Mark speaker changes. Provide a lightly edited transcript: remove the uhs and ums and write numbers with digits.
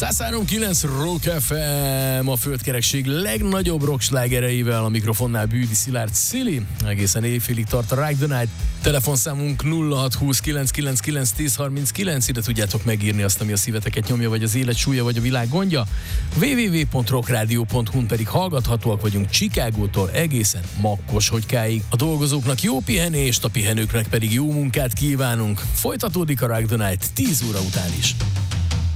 Speaker 1: 103.9 Rock FM, a földkerekség legnagyobb rockslágereivel, a mikrofonnál Bűdi Szilárd Szili. Egészen éjfélig tart a Rock the Night. Telefonszámunk 0620 999 1039, ide tudjátok megírni azt, ami a szíveteket nyomja, vagy az élet súlya, vagy a világ gondja. www.rockradio.hu-n pedig hallgathatóak vagyunk Chicagótól egészen Makkoshogykáig. A dolgozóknak jó pihenést, a pihenőknek pedig jó munkát kívánunk. Folytatódik a Rock the Night 10 óra után is.